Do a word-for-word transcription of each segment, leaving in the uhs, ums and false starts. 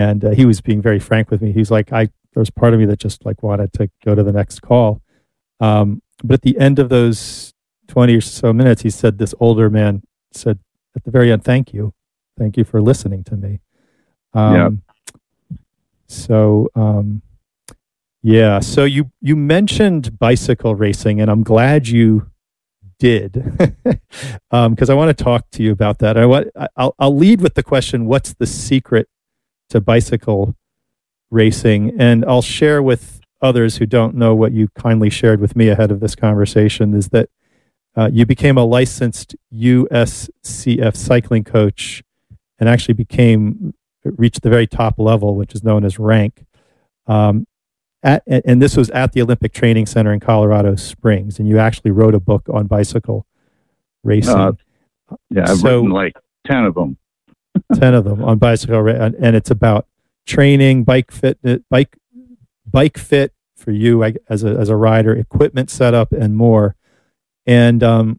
And uh, he was being very frank with me. He's like, I there was part of me that just like wanted to go to the next call. Um, but at the end of those twenty or so minutes, he said, this older man said at the very end, thank you. Thank you for listening to me. Um, yeah. So, um, yeah. So you, you mentioned bicycle racing, and I'm glad you did, um, because I want to talk to you about that. I want, I'll, I'll lead with the question, what's the secret to bicycle racing? And I'll share with others who don't know what you kindly shared with me ahead of this conversation, is that uh, you became a licensed U S C F cycling coach and actually became, reached the very top level, which is known as rank. Um, at, and this was at the Olympic Training Center in Colorado Springs. And you actually wrote a book on bicycle racing. Uh, yeah, I've so, written like ten of them. ten of them on bicycle, and it's about training, bike fitness, bike bike fit for you as a as a rider, equipment setup, and more. And um,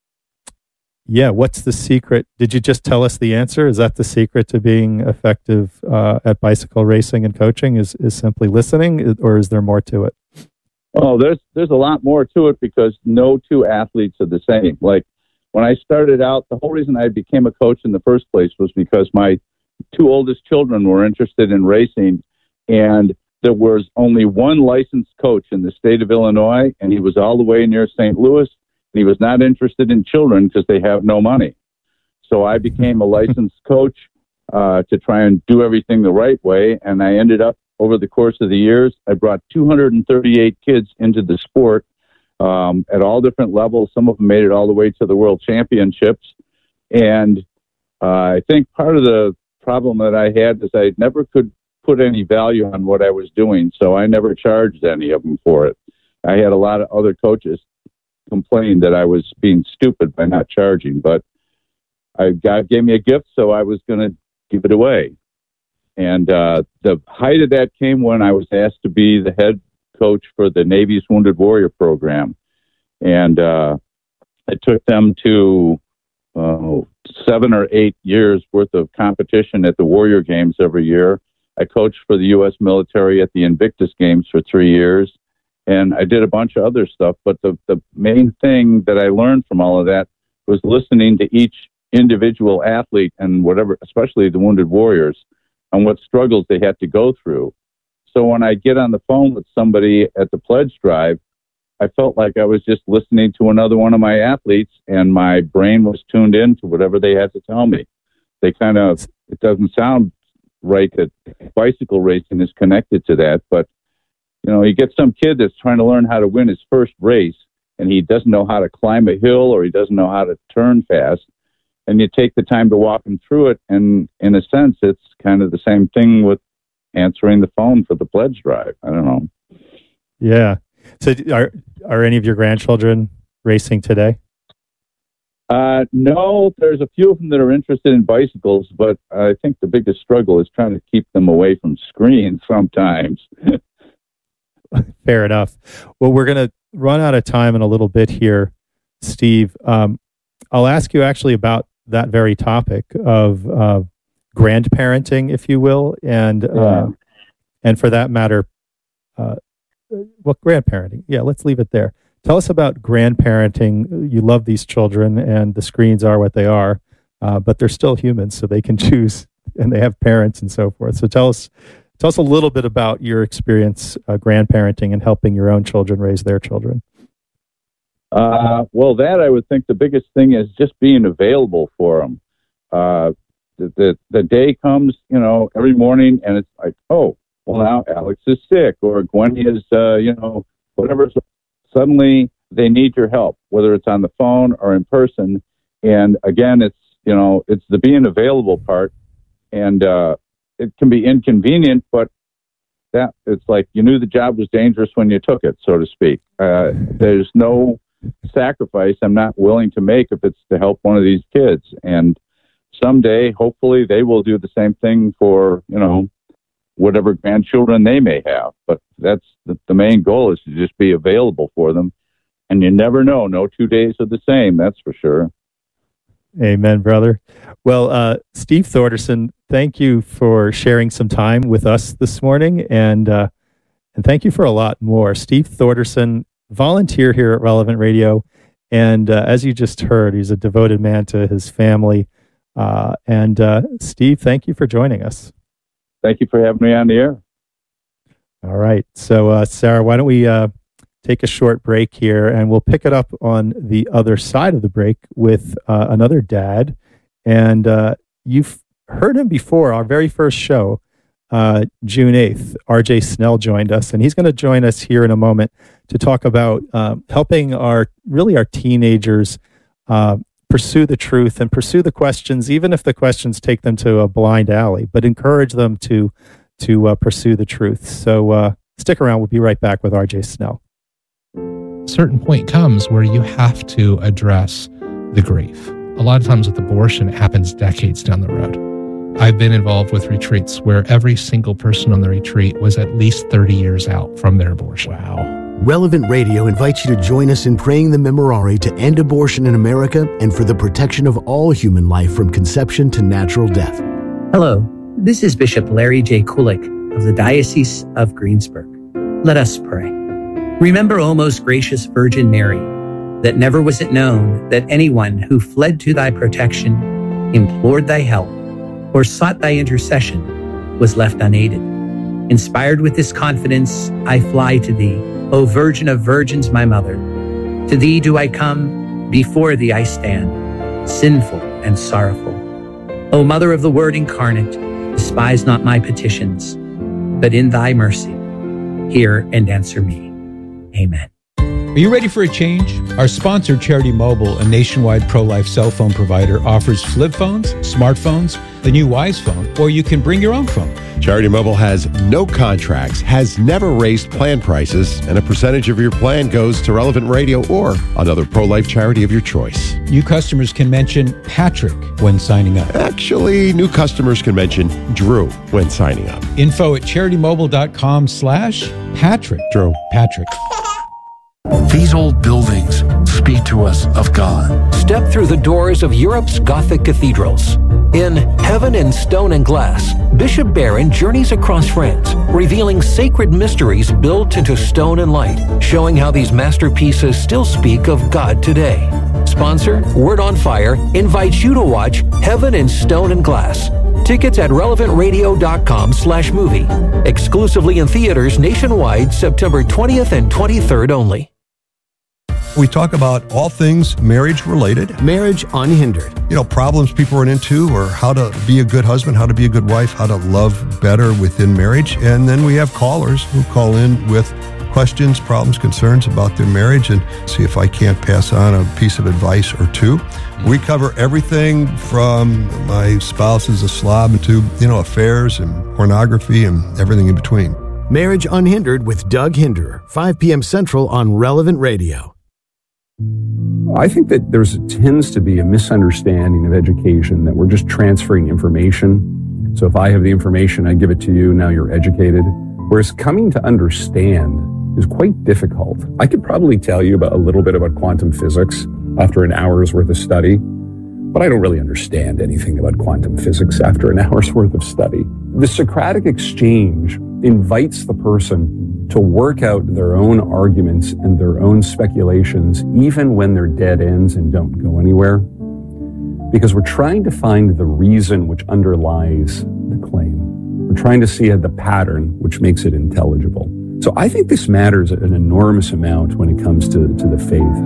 yeah, what's the secret? Did you just tell us the answer? Is that the secret to being effective uh, at bicycle racing and coaching? Is is simply listening, or is there more to it? Oh, there's there's a lot more to it, because no two athletes are the same. Like when I started out, the whole reason I became a coach in the first place was because my two oldest children were interested in racing, and there was only one licensed coach in the state of Illinois, and he was all the way near Saint Louis, and he was not interested in children because they have no money. So I became a licensed coach uh, to try and do everything the right way, and I ended up, over the course of the years, I brought two hundred thirty-eight kids into the sport um, at all different levels. Some of them made it all the way to the World Championships, and uh, I think part of the problem that I had is I never could put any value on what I was doing, so I never charged any of them for it. I had a lot of other coaches complain that I was being stupid by not charging, but I, God gave me a gift, so I was going to give it away. And uh, the height of that came when I was asked to be the head coach for the Navy's Wounded Warrior program. And uh, I took them to uh, seven or eight years worth of competition at the Warrior Games every year. I coached for the U S military at the Invictus Games for three years. And I did a bunch of other stuff. But the, the main thing that I learned from all of that was listening to each individual athlete and whatever, especially the Wounded Warriors, on what struggles they had to go through. So when I get on the phone with somebody at the pledge drive, I felt like I was just listening to another one of my athletes, and my brain was tuned in to whatever they had to tell me. They kind of, it doesn't sound right that bicycle racing is connected to that, but you know, you get some kid that's trying to learn how to win his first race, and he doesn't know how to climb a hill, or he doesn't know how to turn fast. And you take the time to walk them through it. And in a sense, it's kind of the same thing with answering the phone for the pledge drive. I don't know. Yeah. So are, are any of your grandchildren racing today? Uh, no, there's a few of them that are interested in bicycles, but I think the biggest struggle is trying to keep them away from screens sometimes. Fair enough. Well, we're going to run out of time in a little bit here, Steve. Um, I'll ask you actually about that very topic of uh, grandparenting, if you will, and uh, yeah. and for that matter, uh, well, grandparenting. Yeah, let's leave it there. Tell us about grandparenting. You love these children, and the screens are what they are, uh, but they're still humans, so they can choose, and they have parents and so forth. So tell us, tell us a little bit about your experience uh, grandparenting and helping your own children raise their children. Uh, well, that I would think the biggest thing is just being available for them. Uh, the, the the day comes, you know, every morning, and it's like, oh, well, now Alex is sick, or Gwen is, uh, you know, whatever. So suddenly they need your help, whether it's on the phone or in person. And again, it's, you know, it's the being available part, and uh, it can be inconvenient, but that it's like you knew the job was dangerous when you took it, so to speak. Uh, there's no sacrifice I'm not willing to make if it's to help one of these kids. And someday, hopefully, they will do the same thing for, you know, whatever grandchildren they may have. But that's the, the main goal, is to just be available for them. And you never know. No two days are the same, that's for sure. Amen, brother. Well, uh, Steve Thordarson, thank you for sharing some time with us this morning, and uh, and thank you for a lot more. Steve Thordarson, volunteer here at Relevant Radio, and uh, as you just heard, he's a devoted man to his family. Uh, and uh, Steve, thank you for joining us. Thank you for having me on the air. All right. So, uh, Sarah, why don't we uh, take a short break here, and we'll pick it up on the other side of the break with uh, another dad. And uh, you've heard him before, our very first show, uh, June eighth. R J Snell joined us, and he's going to join us here in a moment to talk about uh, helping our, really our teenagers uh, pursue the truth and pursue the questions, even if the questions take them to a blind alley, but encourage them to to uh, pursue the truth. So uh, stick around. We'll be right back with R J Snell. A certain point comes where you have to address the grief. A lot of times with abortion, it happens decades down the road. I've been involved with retreats where every single person on the retreat was at least thirty years out from their abortion. Wow. Relevant Radio invites you to join us in praying the Memorare to end abortion in America and for the protection of all human life from conception to natural death. Hello, this is Bishop Larry J. Kulik of the Diocese of Greensburg. Let us pray. Remember, O most gracious Virgin Mary, that never was it known that anyone who fled to thy protection, implored thy help, or sought thy intercession was left unaided. Inspired with this confidence, I fly to thee, O Virgin of Virgins, my mother. To thee do I come, before thee I stand, sinful and sorrowful. O Mother of the Word incarnate, despise not my petitions, but in thy mercy, hear and answer me. Amen. Are you ready for a change? Our sponsor, Charity Mobile, a nationwide pro-life cell phone provider, offers flip phones, smartphones, the new Wise phone, or you can bring your own phone. Charity Mobile has no contracts, has never raised plan prices, and a percentage of your plan goes to Relevant Radio or another pro-life charity of your choice. New customers can mention Patrick when signing up. Actually, new customers can mention Drew when signing up. Info at charitymobile.com slash Patrick. Drew. Patrick. These old buildings speak to us of God. Step through the doors of Europe's Gothic cathedrals. In Heaven in Stone and Glass, Bishop Barron journeys across France, revealing sacred mysteries built into stone and light, showing how these masterpieces still speak of God today. Sponsor, Word on Fire, invites you to watch Heaven in Stone and Glass. Tickets at relevantradio.com slash movie. Exclusively in theaters nationwide, September twentieth and twenty-third only. We talk about all things marriage related. Marriage Unhindered. You know, problems people run into, or how to be a good husband, how to be a good wife, how to love better within marriage. And then we have callers who call in with questions, problems, concerns about their marriage, and see if I can't pass on a piece of advice or two. We cover everything from my spouse is a slob to, you know, affairs and pornography and everything in between. Marriage Unhindered with Doug Hinderer, five p.m. Central on Relevant Radio. I think that there's tends to be a misunderstanding of education, that we're just transferring information. So if I have the information, I give it to you, now you're educated. Whereas coming to understand is quite difficult. I could probably tell you about a little bit about quantum physics after an hour's worth of study, but I don't really understand anything about quantum physics after an hour's worth of study. The Socratic exchange invites the person to work out their own arguments and their own speculations, even when they're dead ends and don't go anywhere, because we're trying to find the reason which underlies the claim. We're trying to see the pattern which makes it intelligible. So I think this matters an enormous amount when it comes to, to the faith.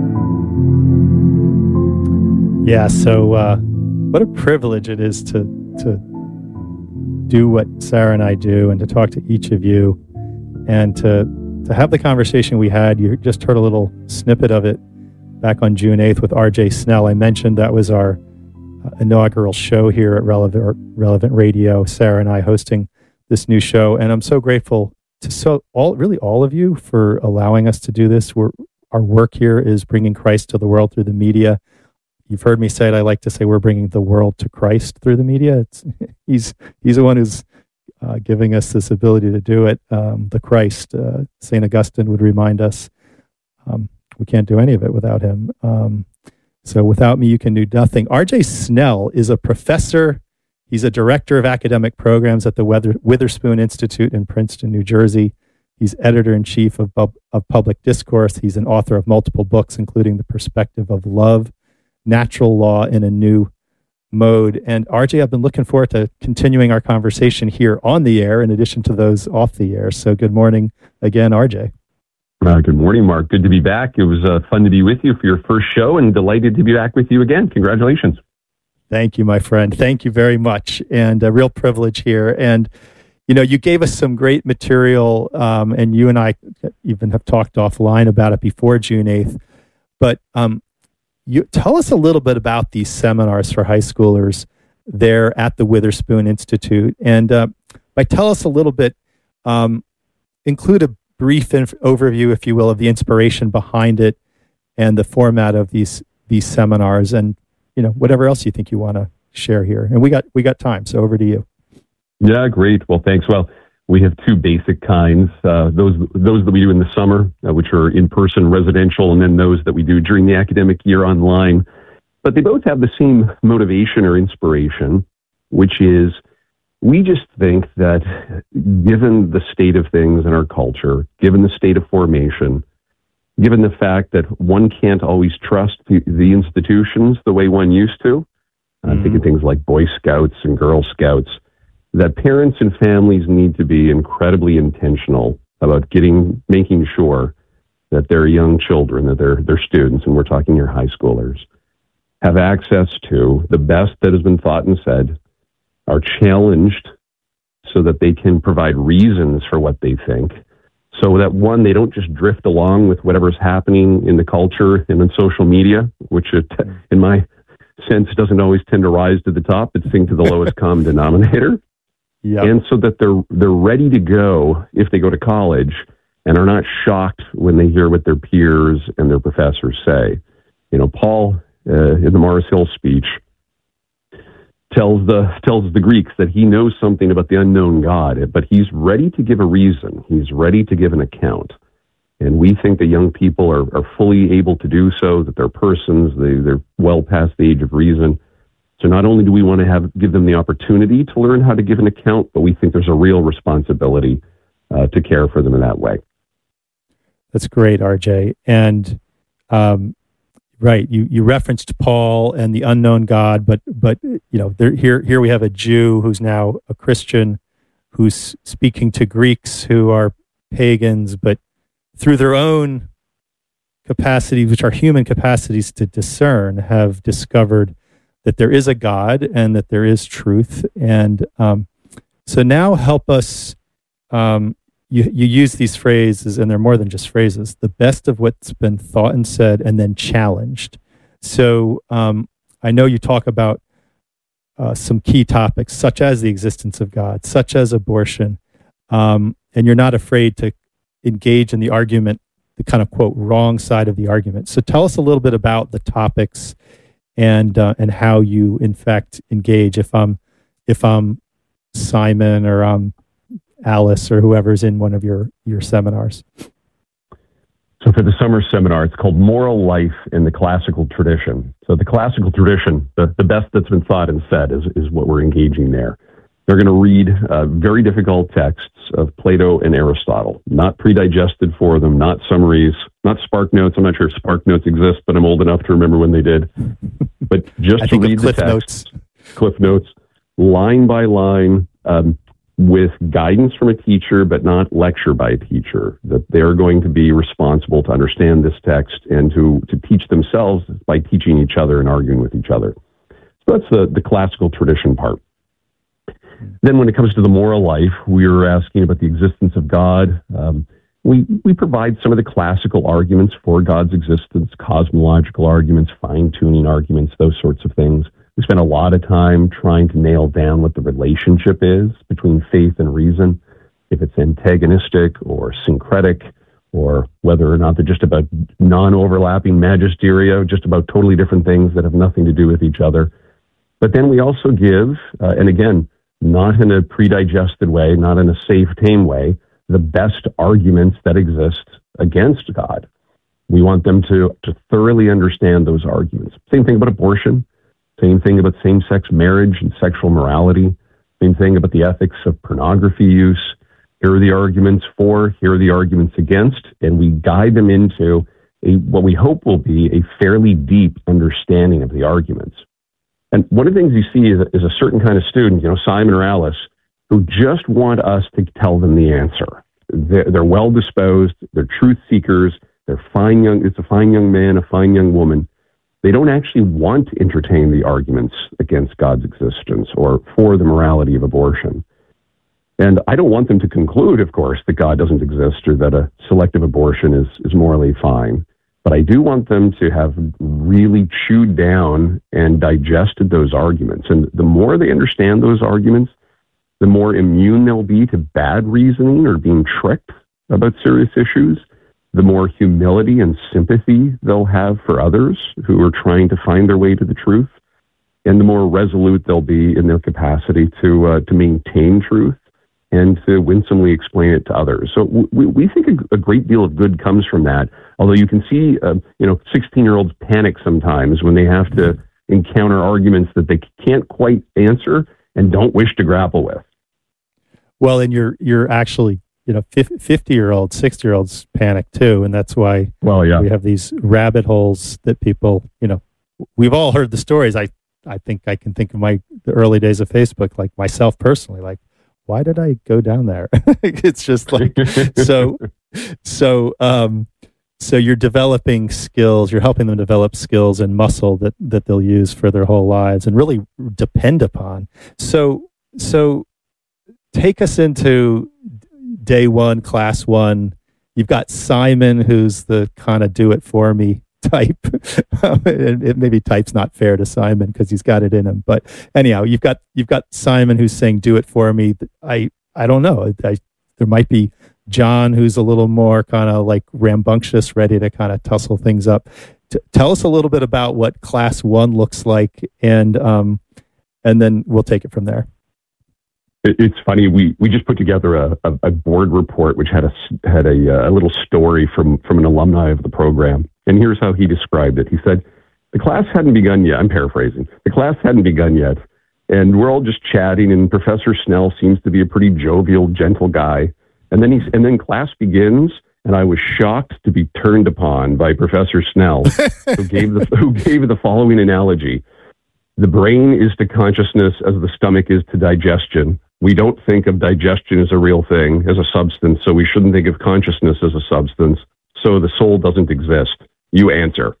Yeah, so uh, what a privilege it is to to do what Sarah and I do, and to talk to each of you, and to to have the conversation we had. You just heard a little snippet of it back on June eighth with R J Snell. I mentioned that was our uh, inaugural show here at Relevant, Relevant Radio, Sarah and I hosting this new show, and I'm so grateful to so all really all of you for allowing us to do this. We're, our work here is bringing Christ to the world through the media. You've heard me say it. I like to say we're bringing the world to Christ through the media. It's, he's he's the one who's uh, giving us this ability to do it. Um, the Christ, uh, Saint Augustine would remind us, um, we can't do any of it without him. Um, So without me, you can do nothing. R J Snell is a professor. He's a director of academic programs at the Wither- Witherspoon Institute in Princeton, New Jersey. He's editor-in-chief of, Pub- of Public Discourse. He's an author of multiple books, including The Perspective of Love, Natural Law in a New Mode. And R J, I've been looking forward to continuing our conversation here on the air in addition to those off the air. So good morning again, R J. Uh, good morning, Mark. Good to be back. It was uh, fun to be with you for your first show and delighted to be back with you again. Congratulations. Thank you, my friend. Thank you very much. And a real privilege here. And, you know, you gave us some great material, um, and you and I even have talked offline about it before June eighth. But um, you tell us a little bit about these seminars for high schoolers there at the Witherspoon Institute. And uh, by tell us a little bit, um, include a brief inf- overview, if you will, of the inspiration behind it and the format of these these seminars, and you know whatever else you think you want to share here. And we got we got time, so over to you. Yeah, great. Well, thanks. Well, we have two basic kinds: uh, those those that we do in the summer, uh, which are in person, residential, and then those that we do during the academic year online. But they both have the same motivation or inspiration, which is we just think that given the state of things in our culture, given the state of formation, given the fact that one can't always trust the, the institutions the way one used to, mm-hmm. I'm thinking things like Boy Scouts and Girl Scouts, that parents and families need to be incredibly intentional about getting, making sure that their young children, that their, their students, and we're talking your high schoolers, have access to the best that has been thought and said, are challenged so that they can provide reasons for what they think. So that, one, they don't just drift along with whatever's happening in the culture and in social media, which it, in my sense doesn't always tend to rise to the top. It's sink to the lowest common denominator. Yep. And so that they're they're ready to go if they go to college and are not shocked when they hear what their peers and their professors say. You know, Paul, uh, in the Mars Hill speech, tells the tells the Greeks that he knows something about the unknown God, but he's ready to give a reason. He's ready to give an account. And we think that young people are, are fully able to do so, that they're persons, they, they're well past the age of reason. So not only do we want to have give them the opportunity to learn how to give an account, but we think there's a real responsibility uh, to care for them in that way. That's great, R J. And um, right, you, you referenced Paul and the unknown God, but but you know there, here here we have a Jew who's now a Christian, who's speaking to Greeks who are pagans, but through their own capacities, which are human capacities to discern, have discovered that there is a God and that there is truth. And um, so now help us, um, you, you use these phrases, and they're more than just phrases, the best of what's been thought and said and then challenged. So um, I know you talk about uh, some key topics, such as the existence of God, such as abortion, um, and you're not afraid to engage in the argument, the kind of, quote, wrong side of the argument. So tell us a little bit about the topics and uh, and how you in fact engage. If I'm if I'm Simon or I'm Alice or whoever's in one of your your seminars. So for the summer seminar, it's called Moral Life in the Classical Tradition. So the classical tradition, the, the best that's been thought and said is, is what we're engaging there. They're going to read uh, very difficult texts of Plato and Aristotle, not pre-digested for them, not summaries, not Spark Notes. I'm not sure if Spark Notes exist, but I'm old enough to remember when they did. But just to read the text, notes. Cliff Notes, line by line, um, with guidance from a teacher, but not lecture by a teacher, that they're going to be responsible to understand this text and to, to teach themselves by teaching each other and arguing with each other. So that's the, the classical tradition part. Then when it comes to the moral life, we were asking about the existence of God. Um, we, we provide some of the classical arguments for God's existence, cosmological arguments, fine-tuning arguments, those sorts of things. We spend a lot of time trying to nail down what the relationship is between faith and reason, if it's antagonistic or syncretic, or whether or not they're just about non-overlapping magisteria, just about totally different things that have nothing to do with each other. But then we also give, uh, and again, not in a pre-digested way, not in a safe, tame way, the best arguments that exist against God. We want them to, to thoroughly understand those arguments. Same thing about abortion. Same thing about same-sex marriage and sexual morality. Same thing about the ethics of pornography use. Here are the arguments for, here are the arguments against, and we guide them into a, what we hope will be a fairly deep understanding of the arguments. And one of the things you see is a, is a certain kind of student, you know, Simon or Alice, who just want us to tell them the answer. They're, they're well-disposed, they're truth seekers, they're fine young, it's a fine young man, a fine young woman. They don't actually want to entertain the arguments against God's existence or for the morality of abortion. And I don't want them to conclude, of course, that God doesn't exist or that a selective abortion is, is morally fine. But I do want them to have really chewed down and digested those arguments. And the more they understand those arguments, the more immune they'll be to bad reasoning or being tricked about serious issues, the more humility and sympathy they'll have for others who are trying to find their way to the truth, and the more resolute they'll be in their capacity to uh, to maintain truth and to winsomely explain it to others. So we, we think a, a great deal of good comes from that, although you can see, uh, you know, sixteen-year-olds panic sometimes when they have to encounter arguments that they can't quite answer and don't wish to grapple with. Well, and you're you're actually, you know, fifty-year-olds, sixty-year-olds panic too, and that's why well, yeah. we have these rabbit holes that people, you know, we've all heard the stories. I, I think I can think of my the early days of Facebook, like myself personally, like, why did I go down there? It's just like, so, so, um, so you're developing skills, you're helping them develop skills and muscle that, that they'll use for their whole lives and really depend upon. So, so take us into day one, class one. You've got Simon, who's the kind of do it for me type. And it, maybe type's not fair to Simon because he's got it in him. But anyhow, you've got you've got Simon who's saying, "Do it for me." I I don't know. I, there might be John who's a little more kind of like rambunctious, ready to kind of tussle things up. T- tell us a little bit about what class one looks like, and um, and then we'll take it from there. It's funny. We, we just put together a, a, a board report which had a had a, a little story from from an alumni of the program, and here's how he described it. He said, "The class hadn't begun yet." I'm paraphrasing. The class hadn't begun yet, and we're all just chatting. And Professor Snell seems to be a pretty jovial, gentle guy. And then he and then class begins, and I was shocked to be turned upon by Professor Snell, who gave the who gave the following analogy: "The brain is to consciousness as the stomach is to digestion. We don't think of digestion as a real thing, as a substance, so we shouldn't think of consciousness as a substance. So the soul doesn't exist. You answer."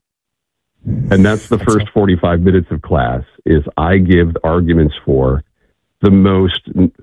And that's the first forty-five minutes of class, is I give arguments for the most n-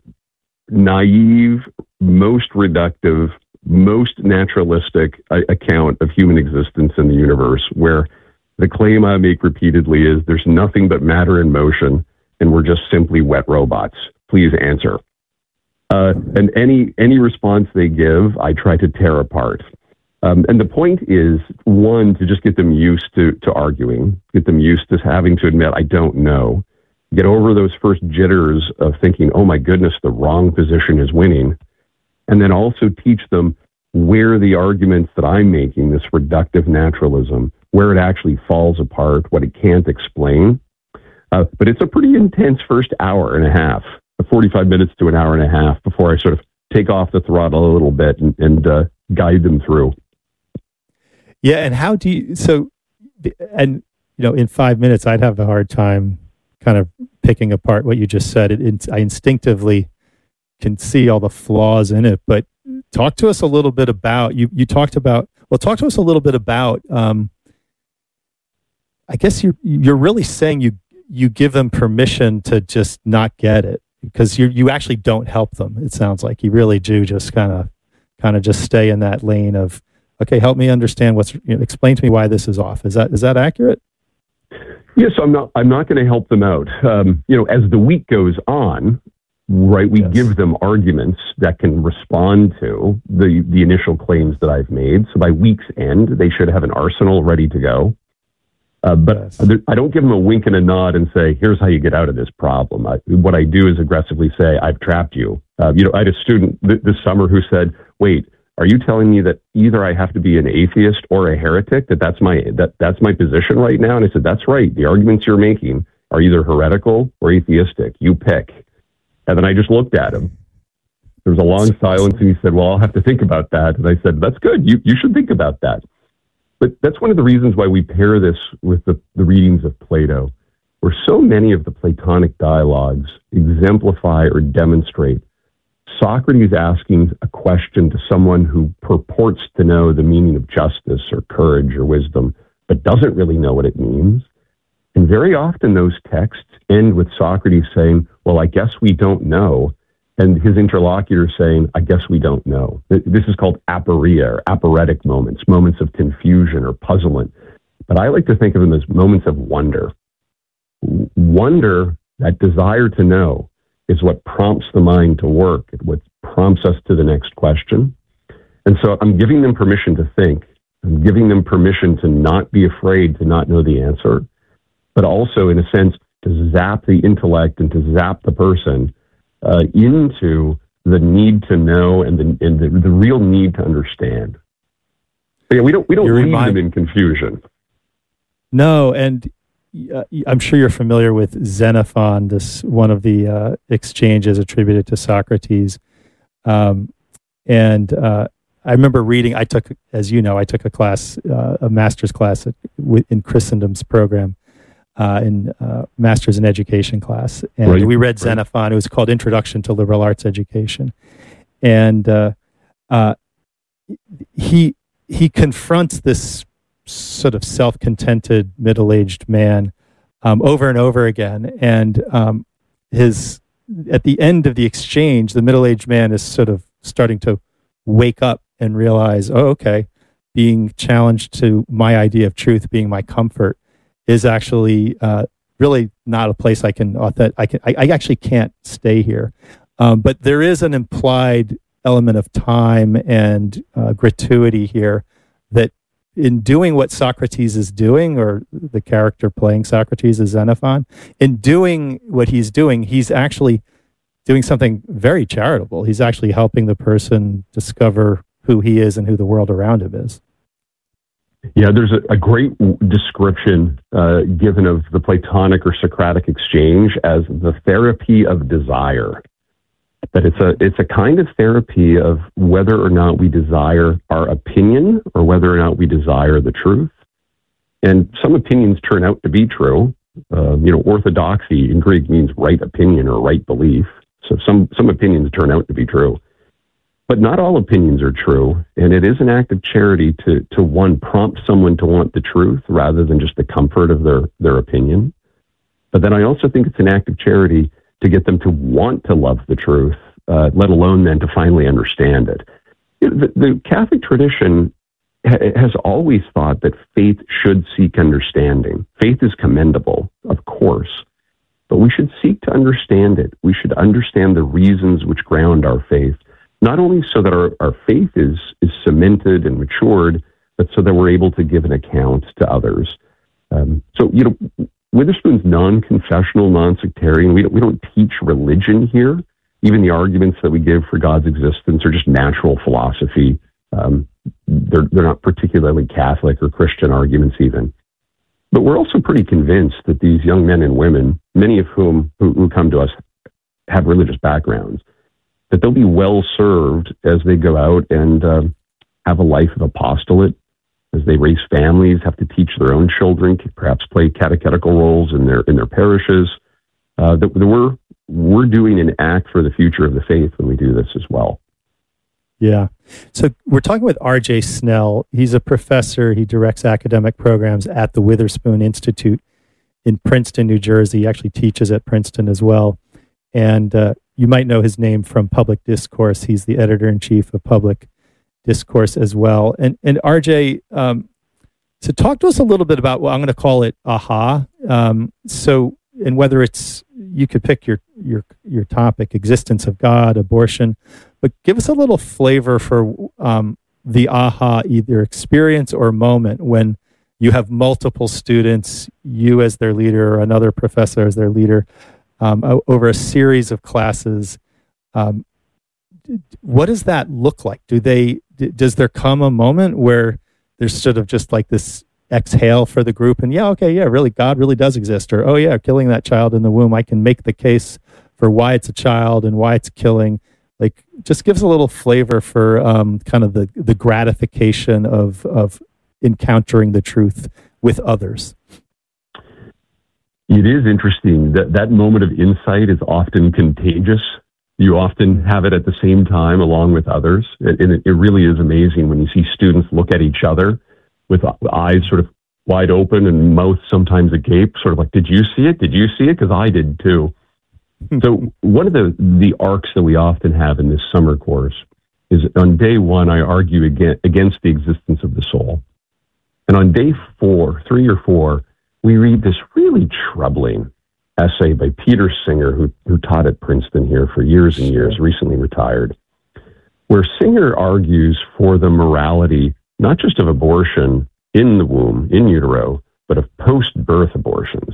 naive, most reductive, most naturalistic uh, account of human existence in the universe, where the claim I make repeatedly is there's nothing but matter in motion, and we're just simply wet robots. Please answer. Uh, and any any response they give, I try to tear apart. Um, and the point is, one, to just get them used to, to arguing, get them used to having to admit, I don't know, get over those first jitters of thinking, oh my goodness, the wrong position is winning. And then also teach them where the arguments that I'm making, this reductive naturalism, where it actually falls apart, what it can't explain. Uh, but it's a pretty intense first hour and a half. forty-five minutes to an hour and a half before I sort of take off the throttle a little bit and, and uh, guide them through. Yeah, and how do you, so, and, you know, in five minutes, I'd have a hard time kind of picking apart what you just said. It, it, I instinctively can see all the flaws in it, but talk to us a little bit about, you, you talked about, well, talk to us a little bit about, um, I guess you're, you're really saying you, you give them permission to just not get it, because you you actually don't help them. It sounds like you really do just kind of kind of just stay in that lane of, okay, help me understand what's, you know, explain to me why this is off. Is that is that accurate? Yes, I'm not I'm not going to help them out. Um, you know, as the week goes on, right, we yes. give them arguments that can respond to the the initial claims that I've made. So by week's end, they should have an arsenal ready to go. Uh, but yes. I don't give them a wink and a nod and say, here's how you get out of this problem. I, what I do is aggressively say, I've trapped you. Uh, you know, I had a student th- this summer who said, wait, are you telling me that either I have to be an atheist or a heretic, that that's my, that, that's my position right now? And I said, that's right. The arguments you're making are either heretical or atheistic. You pick. And then I just looked at him. There was a long silence, and he said, well, I'll have to think about that. And I said, that's good. You, you should think about that. But that's one of the reasons why we pair this with the, the readings of Plato, where so many of the Platonic dialogues exemplify or demonstrate Socrates asking a question to someone who purports to know the meaning of justice or courage or wisdom, but doesn't really know what it means. And very often those texts end with Socrates saying, well, I guess we don't know. And his interlocutor saying, I guess we don't know. This is called aporia, or aporetic moments, moments of confusion or puzzlement. But I like to think of them as moments of wonder. Wonder, that desire to know, is what prompts the mind to work, what prompts us to the next question. And so I'm giving them permission to think. I'm giving them permission to not be afraid to not know the answer, but also, in a sense, to zap the intellect and to zap the person uh, into the need to know and the, and the, the real need to understand. But yeah, we don't we don't leave remind- them in confusion. No, and uh, I'm sure you're familiar with Xenophon, this one of the uh, exchanges attributed to Socrates. Um, and uh, I remember reading. I took, as you know, I took a class, uh, a master's class at, in Christendom's program. Uh, in uh, Masters in Education class. And right. we read Xenophon. It was called Introduction to Liberal Arts Education. And uh, uh, he he confronts this sort of self-contented, middle-aged man um, over and over again. And um, his at the end of the exchange, the middle-aged man is sort of starting to wake up and realize, oh, okay, being challenged to my idea of truth being my comfort is actually uh, really not a place I can authentic. I can. I, I actually can't stay here. Um, but there is an implied element of time and uh, gratuity here that, in doing what Socrates is doing, or the character playing Socrates is Xenophon, in doing what he's doing, he's actually doing something very charitable. He's actually helping the person discover who he is and who the world around him is. Yeah, there's a, a great description uh, given of the Platonic or Socratic exchange as the therapy of desire. That it's a it's a kind of therapy of whether or not we desire our opinion or whether or not we desire the truth. And some opinions turn out to be true. Uh, you know, orthodoxy in Greek means right opinion or right belief. So some some opinions turn out to be true. But not all opinions are true, and it is an act of charity to, to one, prompt someone to want the truth rather than just the comfort of their, their opinion. But then I also think it's an act of charity to get them to want to love the truth, uh, let alone then to finally understand it. The, the Catholic tradition ha- has always thought that faith should seek understanding. Faith is commendable, of course, but we should seek to understand it. We should understand the reasons which ground our faith. Not only so that our, our faith is, is cemented and matured, but so that we're able to give an account to others. Um, so, you know, Witherspoon's non-confessional, non-sectarian. We don't, we don't teach religion here. Even the arguments that we give for God's existence are just natural philosophy. Um, they're, they're not particularly Catholic or Christian arguments even. But we're also pretty convinced that these young men and women, many of whom who, who come to us have religious backgrounds, that they'll be well served as they go out and uh, have a life of apostolate, as they raise families, have to teach their own children, perhaps play catechetical roles in their in their parishes. Uh, that, that we're we're doing an act for the future of the faith when we do this as well. Yeah. So we're talking with R J Snell. He's a professor. He directs academic programs at the Witherspoon Institute in Princeton, New Jersey. He actually teaches at Princeton as well. And uh, you might know his name from Public Discourse. He's the editor-in-chief of Public Discourse as well. And and R J, um, so talk to us a little bit about, well, I'm going to call it AHA. Um, so, and whether it's, you could pick your, your, your topic, existence of God, abortion, but give us a little flavor for um, the AHA, either experience or moment when you have multiple students, you as their leader or another professor as their leader, Um, over a series of classes, um, what does that look like? Do they? Does there come a moment where there's sort of just like this exhale for the group, and yeah, okay, yeah, really, God really does exist, or oh yeah, killing that child in the womb, I can make the case for why it's a child and why it's killing. Like, just gives a little flavor for um, kind of the the gratification of of encountering the truth with others. It is interesting that that moment of insight is often contagious. You often have it at the same time along with others. And it, it really is amazing when you see students look at each other with eyes sort of wide open and mouth sometimes agape, sort of like, did you see it? Did you see it? Because I did too. So one of the, the arcs that we often have in this summer course is on day one, I argue against, against the existence of the soul. And on day four, three or four, we read this really troubling essay by Peter Singer, who, who taught at Princeton here for years and years, recently retired, where Singer argues for the morality, not just of abortion in the womb, in utero, but of post-birth abortions.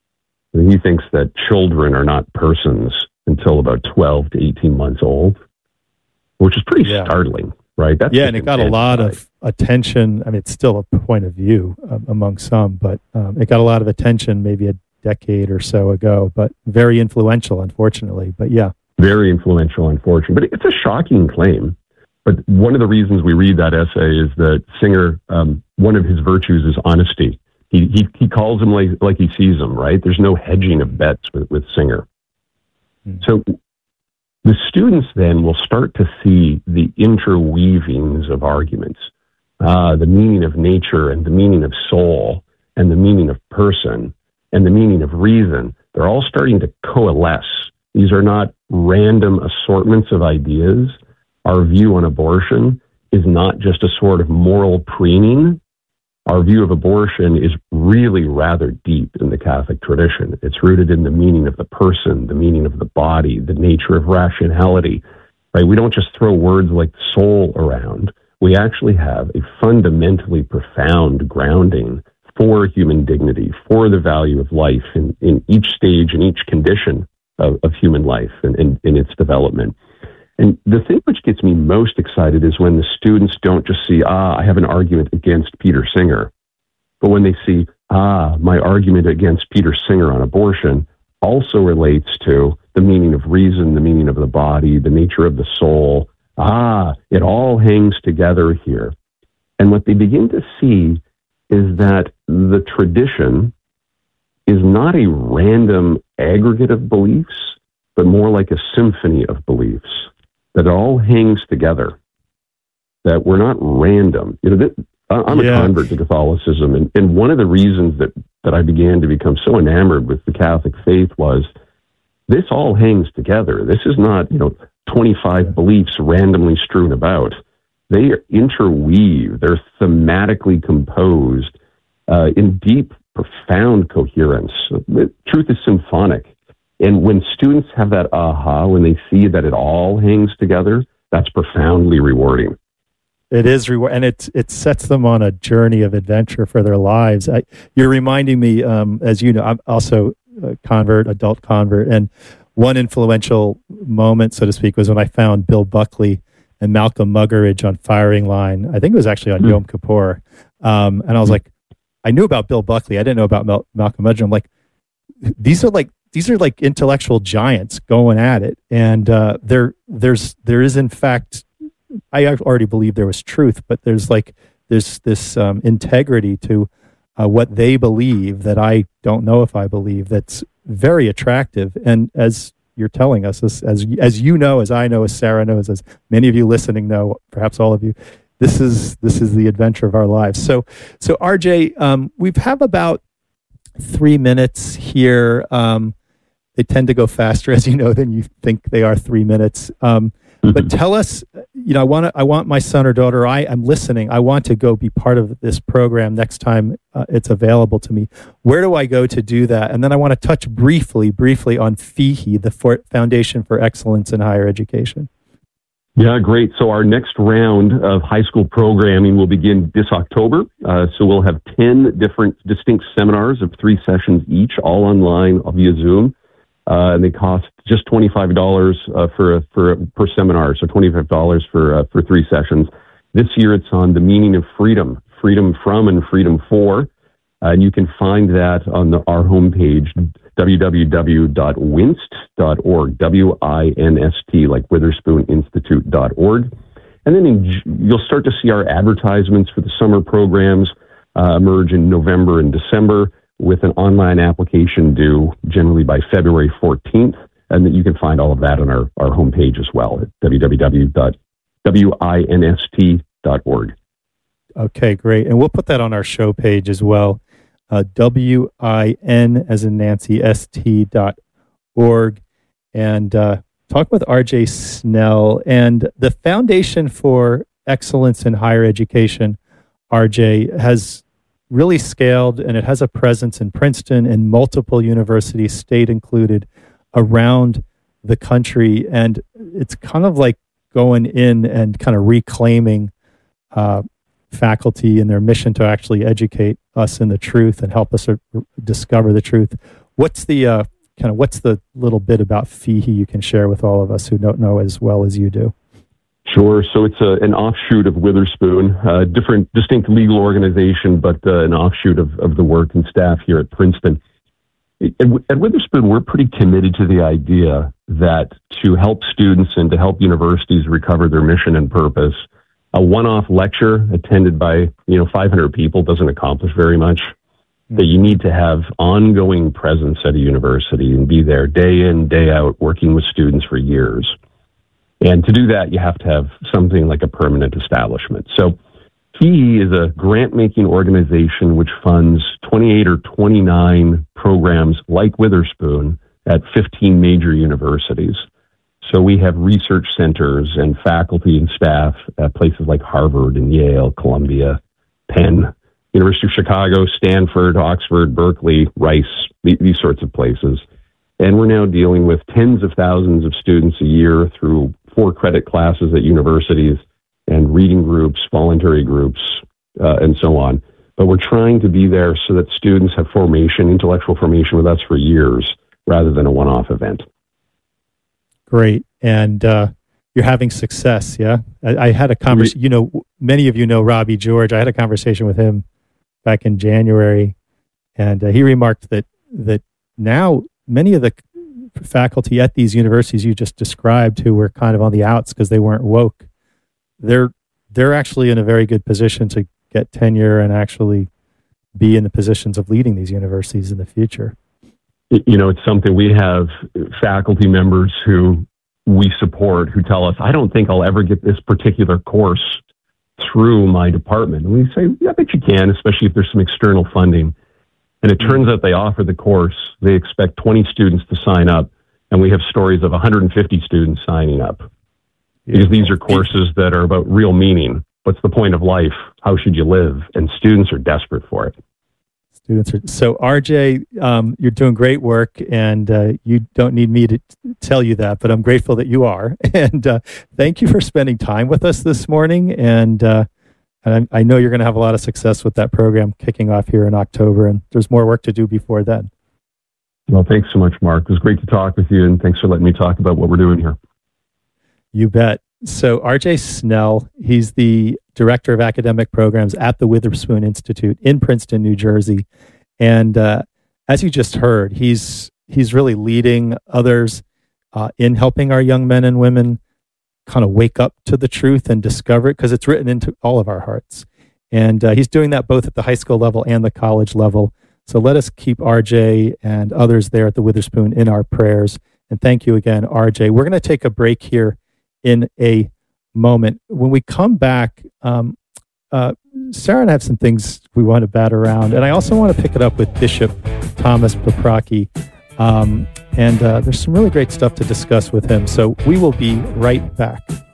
And he thinks that children are not persons until about twelve to eighteen months old, which is pretty yeah. startling, right? That's yeah, and it got a lot of attention. I mean, it's still a point of view um, among some, but um, it got a lot of attention maybe a decade or so ago, but very influential, unfortunately. But yeah. Very influential, unfortunately. But it's a shocking claim. But one of the reasons we read that essay is that Singer, um, one of his virtues is honesty. He, he he calls them like, like he sees them, right? There's no hedging of bets with, with Singer. Mm. So the students then will start to see the interweavings of arguments, uh, the meaning of nature and the meaning of soul and the meaning of person and the meaning of reason. They're all starting to coalesce. These are not random assortments of ideas. Our view on abortion is not just a sort of moral preening. Our view of abortion is really rather deep in the Catholic tradition. It's rooted in the meaning of the person, the meaning of the body, the nature of rationality, right? We don't just throw words like soul around. We actually have a fundamentally profound grounding for human dignity, for the value of life in, in each stage and each condition of, of human life and in, in its development. And the thing which gets me most excited is when the students don't just see, ah, I have an argument against Peter Singer, but when they see, ah, my argument against Peter Singer on abortion also relates to the meaning of reason, the meaning of the body, the nature of the soul. Ah, it all hangs together here. And what they begin to see is that the tradition is not a random aggregate of beliefs, but more like a symphony of beliefs. That it all hangs together, that we're not random. You know, that, I'm yeah. a convert to Catholicism, and, and one of the reasons that, that I began to become so enamored with the Catholic faith was this all hangs together. This is not, you know, twenty-five beliefs randomly strewn about. They interweave. They're thematically composed uh, in deep, profound coherence. The truth is symphonic. And when students have that aha, when they see that it all hangs together, that's profoundly rewarding. It is rewarding, and it it sets them on a journey of adventure for their lives. I, you're reminding me, um, as you know, I'm also a convert, adult convert, and one influential moment, so to speak, was when I found Bill Buckley and Malcolm Muggeridge on Firing Line. I think it was actually on mm. Yom Kippur, um, and I was mm. like, I knew about Bill Buckley, I didn't know about Mal- Malcolm Muggeridge. I'm like, these are like. These are like intellectual giants going at it, and uh, there, there's, there is in fact, I already believe there was truth, but there's like there's this um, integrity to uh, what they believe that I don't know if I believe. That's very attractive, and as you're telling us, as as, as you know, as I know, as Sarah knows, as many of you listening know, perhaps all of you, this is this is the adventure of our lives. So, so R J, um, we have about three minutes here. Um, they tend to go faster, as you know, than you think they are three minutes. Um, mm-hmm. But tell us, you know, I want to, I want my son or daughter, I am listening. I want to go be part of this program next time uh, it's available to me. Where do I go to do that? And then I want to touch briefly, briefly on F I H E, the For- Foundation for Excellence in Higher Education. Yeah, great. So our next round of high school programming will begin this October. Uh, so we'll have ten different distinct seminars of three sessions each, all online via Zoom. Uh, and they cost just twenty-five dollars uh, for, for, per seminar, so twenty-five dollars for, uh, for three sessions. This year it's on the meaning of freedom, freedom from and freedom for. Uh, and you can find that on the, our homepage, w w w dot winst dot org, W I N S T, like Witherspoon Institute dot org. And then in, you'll start to see our advertisements for the summer programs uh, emerge in November and December, with an online application due generally by February fourteenth. And that you can find all of that on our, our homepage as well at w w w dot winst dot org. Okay, great. And we'll put that on our show page as well. Uh, W I N as in Nancy, S T dot org. And uh, talk with R J Snell. And the Foundation for Excellence in Higher Education, R J, has really scaled, and it has a presence in Princeton and multiple universities, state included, around the country. And it's kind of like going in and kind of reclaiming uh, faculty and their mission to actually educate us in the truth and help us r- discover the truth. What's the uh, kind of what's the little bit about F E H I you can share with all of us who don't know as well as you do? Sure. So it's a, an offshoot of Witherspoon, a different, distinct legal organization, but uh, an offshoot of, of the work and staff here at Princeton. At, at Witherspoon, we're pretty committed to the idea that to help students and to help universities recover their mission and purpose, a one-off lecture attended by, you know, five hundred people doesn't accomplish very much. That you need to have ongoing presence at a university and be there day in, day out, working with students for years. And to do that, you have to have something like a permanent establishment. So F E H I is a grant-making organization which funds twenty-eight or twenty-nine programs like Witherspoon at fifteen major universities. So we have research centers and faculty and staff at places like Harvard and Yale, Columbia, Penn, University of Chicago, Stanford, Oxford, Berkeley, Rice, these sorts of places. And we're now dealing with tens of thousands of students a year through four credit classes at universities and reading groups, voluntary groups, uh, and so on. But we're trying to be there so that students have formation, intellectual formation with us for years rather than a one-off event. Great. And uh, you're having success, yeah? I, I had a conversation, you know, many of you know Robbie George. I had a conversation with him back in January, and uh, he remarked that that now many of the faculty at these universities you just described who were kind of on the outs because they weren't woke, they're they're actually in a very good position to get tenure and actually be in the positions of leading these universities in the future. You know, it's something we have faculty members who we support who tell us, I don't think I'll ever get this particular course through my department. And we say, yeah, I bet you can, especially if there's some external funding. And it turns out they offer the course. They expect twenty students to sign up. And we have stories of one hundred fifty students signing up. Because these are courses that are about real meaning. What's the point of life? How should you live? And students are desperate for it. Students are, so R J, um, you're doing great work, and uh, you don't need me to t- tell you that, but I'm grateful that you are. And uh, thank you for spending time with us this morning. And, uh, and I, I know you're going to have a lot of success with that program kicking off here in October, and there's more work to do before then. Well, thanks so much, Mark. It was great to talk with you, and thanks for letting me talk about what we're doing here. You bet. So R J Snell, he's the Director of Academic Programs at the Witherspoon Institute in Princeton, New Jersey. And uh, as you just heard, he's he's really leading others uh, in helping our young men and women kind of wake up to the truth and discover it, because it's written into all of our hearts. And uh, he's doing that both at the high school level and the college level. So let us keep R J and others there at the Witherspoon in our prayers. And thank you again, R J. We're going to take a break here in a moment. When we come back, um, uh, Sarah and I have some things we want to bat around, and I also want to pick it up with Bishop Thomas Paprocki, um, and uh, there's some really great stuff to discuss with him. So we will be right back.